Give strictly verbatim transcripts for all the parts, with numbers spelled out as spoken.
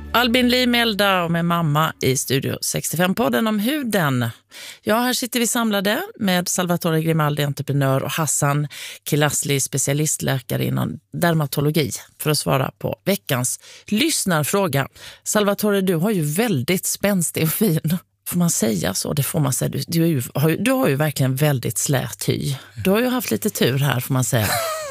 Albin Limelda och med mamma i Studio sextiofem-podden om huden. Ja, här sitter vi samlade med Salvatore Grimaldi, entreprenör, och Hassan Kilasli, specialistläkare inom dermatologi, för att svara på veckans lyssnarfråga. Salvatore, du har ju väldigt spänstig och fin. Får man säga så? Det får man säga. Du, du, är ju, har, ju, du har ju verkligen väldigt slät hy. Du har ju haft lite tur här, får man säga.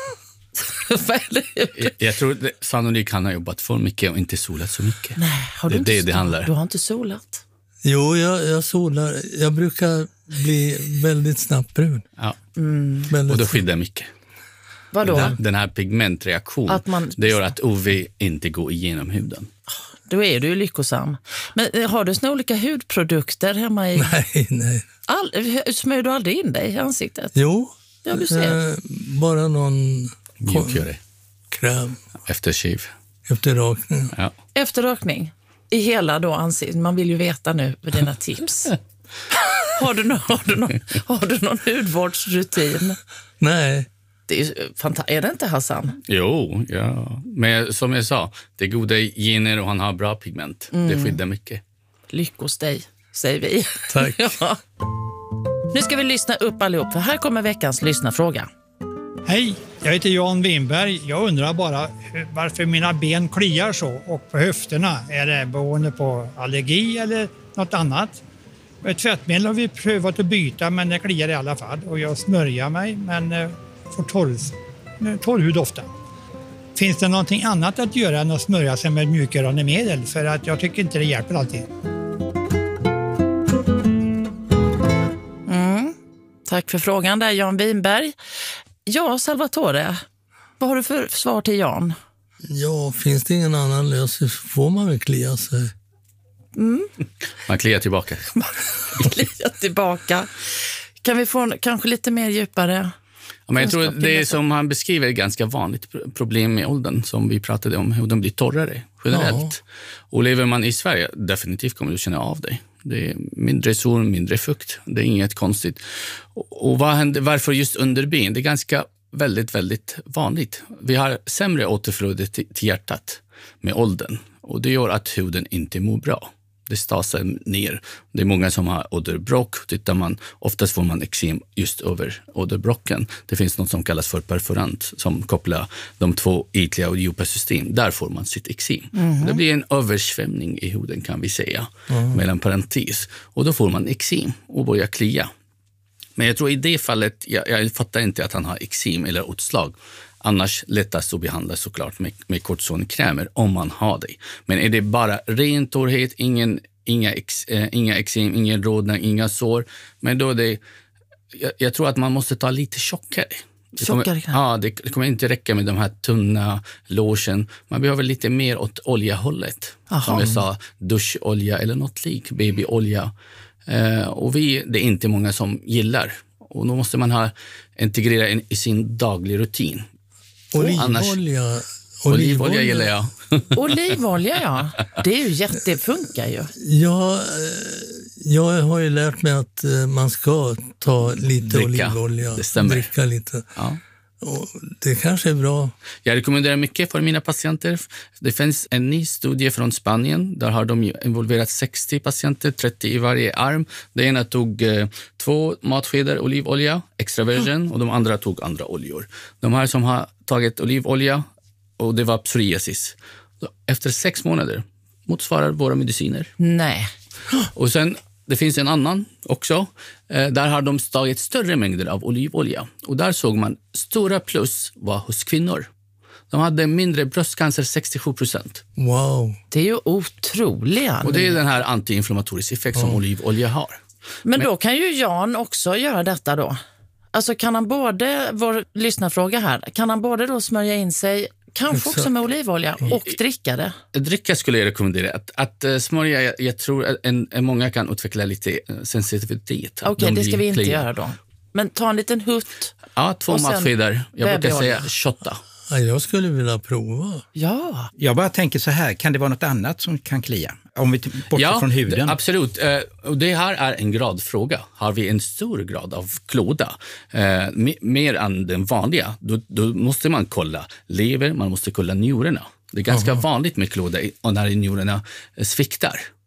jag, jag tror att sannolikt han har jobbat för mycket och inte solat så mycket. Nej, har du det inte är det det handlar. Du har inte solat? Jo, jag, jag solar. Jag brukar bli väldigt snabbt brun. Ja. Mm. Väldigt och då skyddar mycket. Vadå? Den, den här pigmentreaktionen, att man... det gör att U V inte går igenom huden. Då är du ju lyckosam. Men har du såna olika hudprodukter hemma i... Nej, nej. All... Smör du aldrig in dig i ansiktet? Jo. Ja, du ser. Eh, bara någon... Mjukgöre. Kräm. Efter skiv. Efter rakning. Ja. Efter rakning? I hela då ansiktet. Man vill ju veta nu med dina tips. har, du någon, har, du någon, har du någon hudvårdsrutin? Nej. Det är, fanta- är det inte, Hassan? Jo, ja. Men som jag sa, det är goda gener och han har bra pigment. Mm. Det skyddar mycket. Lyckos dig, säger vi. Tack. Ja. Nu ska vi lyssna upp allihop, för här kommer veckans lyssnarfråga. Hej, jag heter Jan Winberg. Jag undrar bara varför mina ben kliar så och på höfterna. Är det beroende på allergi eller något annat? Ett tvättmedel har vi prövat att byta, men det kliar i alla fall. Och jag smörjer mig, men får torr, torrhud ofta. Finns det någonting annat att göra än att smörja sig med mjukgörande medel? För att jag tycker inte det hjälper alltid. Mm. Tack för frågan där, Jan Winberg. Ja, Salvatore, vad har du för svar till Jan? Ja, finns det ingen annan lösning så får man väl klia sig. Mm. Man kliar tillbaka. Man kliar tillbaka. Kan vi få kanske lite mer djupare? Ja, men jag tror det är som han beskriver är ganska vanligt problem med åldern som vi pratade om, hur de blir torrare generellt. Ja. Och lever man i Sverige, definitivt kommer du känna av dig. Det är mindre sol, mindre fukt. Det är inget konstigt. Och, och vad händer, varför just underben? Det är ganska väldigt, väldigt vanligt. Vi har sämre återflöde till, till hjärtat med åldern. Och det gör att huden inte mår bra. Det stasar ner. Det är många som har åderbråck. Tittar man, oftast får man eksem just över åderbråcken. Det finns något som kallas för perforant som kopplar de två ytliga och djupa system. Där får man sitt eksem. Mm. Det blir en översvämning i huden kan vi säga. Mm. Mellan parentes. Och då får man eksem och börjar klia. Men jag tror i det fallet, jag, jag fattar inte att han har eksem eller utslag. Annars lättast att behandla såklart med, med kortisonkrämer om man har det. Men är det bara ren torrhet, ingen, inga, ex, eh, inga eksem, ingen rodnad, inga sår. Men då är det, jag, jag tror att man måste ta lite tjockare. Det kommer, ja, det, det kommer inte räcka med de här tunna lotion. Man behöver lite mer åt oljehållet. Aha. Som jag sa, duscholja eller något lik, babyolja. Eh, och vi, det är inte många som gillar. Och då måste man ha integrera in i sin daglig rutin. Olivolja. Annars, olivolja gillar jag. Olivolja, ja. Det är ju jätte, det funkar ju. Ja, jag har ju lärt mig att man ska ta lite dricka. Olivolja. Det stämmer. Dricka lite. Ja. Och det kanske är bra. Jag rekommenderar mycket för mina patienter. Det finns en ny studie från Spanien. Där har de involverat sextio patienter, trettio i varje arm. Det ena tog eh, två matskedar olivolja, extra virgin, och de andra tog andra oljor. De här som har tagit olivolja, och det var psoriasis. Efter sex månader motsvarar våra mediciner. Nej. Och sen det finns en annan också. Eh, där har de tagit större mängder av olivolja. Och där såg man stora plus var hos kvinnor. De hade mindre bröstcancer, sextiosju procent. Wow. Det är ju otroliga. Och det är den här antiinflammatoriska effekt som oh. olivolja har. Men, Men då kan ju Jan också göra detta då. Alltså kan han både, vår lyssnarfråga här, kan han både då smörja in sig kanske Exakt. också med olivolja och dricka det? Dricka skulle jag rekommendera. Att, att uh, smörja, jag, jag tror att en, en många kan utveckla lite uh, sensitivitet. Okej, okay, det ska vi inte kliar. göra då. Men ta en liten hutt. Ja, två matskedar. Jag brukar säga shotta. Ja, jag skulle vilja prova. Ja. Jag bara tänker så här, kan det vara något annat som kan klia? Om vi bortser ja, från huden. Det, absolut. Uh, det här är en gradfråga. Har vi en stor grad av klåda, uh, m- mer än den vanliga, då, då måste man kolla lever, man måste kolla njurarna. Det är ganska Aha. vanligt med klåda när njurarna sviktar.